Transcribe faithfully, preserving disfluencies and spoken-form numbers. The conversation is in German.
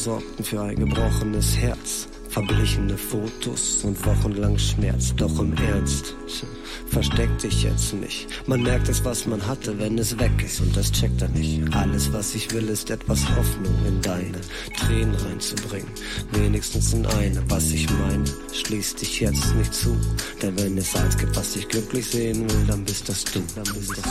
sorgten für ein gebrochenes Herz. Verblichene Fotos und wochenlang Schmerz, doch im Ernst, versteck dich jetzt nicht. Man merkt es, was man hatte, wenn es weg ist, und das checkt er nicht. Alles, was ich will, ist etwas Hoffnung in deine Tränen reinzubringen, wenigstens in eine. Was ich meine, schließ dich jetzt nicht zu, denn wenn es eins gibt, was dich glücklich sehen will, dann bist das du. Dann bist das